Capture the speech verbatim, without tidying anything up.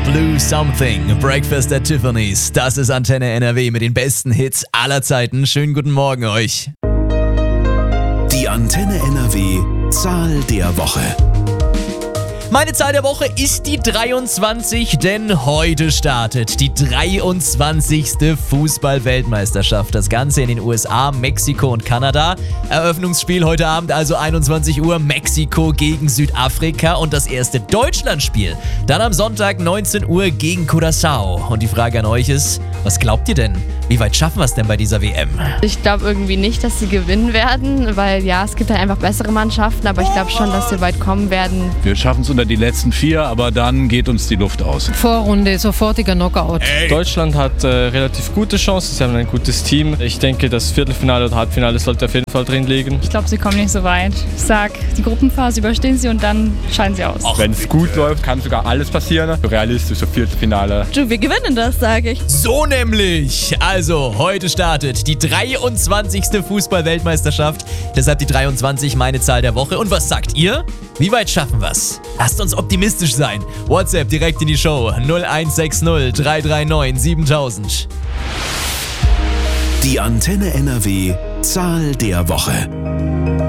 Blue Something, Breakfast at Tiffany's. Das ist Antenne N R W mit den besten Hits aller Zeiten. Schönen guten Morgen euch. Die Antenne N R W Zahl der Woche. Meine Zahl der Woche ist die dreiundzwanzig, denn heute startet die dreiundzwanzigste Fußball-Weltmeisterschaft. Das Ganze in den U S A, Mexiko und Kanada. Eröffnungsspiel heute Abend, also einundzwanzig Uhr, Mexiko gegen Südafrika und das erste Deutschlandspiel. Dann am Sonntag neunzehn Uhr gegen Curaçao. Und die Frage an euch ist, was glaubt ihr denn? Wie weit schaffen wir es denn bei dieser W M? Ich glaube irgendwie nicht, dass sie gewinnen werden, weil ja, es gibt halt einfach bessere Mannschaften, aber ich glaube schon, dass sie weit kommen werden. Wir schaffen es unter die letzten vier, aber dann geht uns die Luft aus. Vorrunde, sofortiger Knockout. Ey. Deutschland hat äh, relativ gute Chancen, sie haben ein gutes Team. Ich denke, das Viertelfinale oder Halbfinale sollte auf jeden Fall drin liegen. Ich glaube, sie kommen nicht so weit. Ich sag, die Gruppenphase überstehen sie und dann scheiden sie aus. Wenn es gut läuft, kann sogar alles passieren. Realistisch, so Viertelfinale. Du, wir gewinnen das, sage ich. So nämlich. Also, heute startet die dreiundzwanzigste Fußball-Weltmeisterschaft. Deshalb die dreiundzwanzig, meine Zahl der Woche. Und was sagt ihr? Wie weit schaffen wir's? Lasst uns optimistisch sein. WhatsApp direkt in die Show null eins sechs null drei drei neun siebentausend. Die Antenne N R W Zahl der Woche.